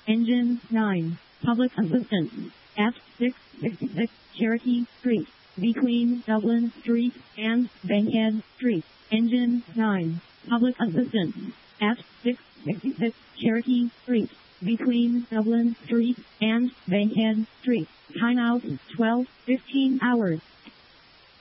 Engine 9, public assistance, F666, Cherokee Street, between Dublin Street and Bankhead Street. Engine 9, public assistance, F666, Cherokee Street, between Dublin Street and Bankhead Street. Time out 12:15 hours.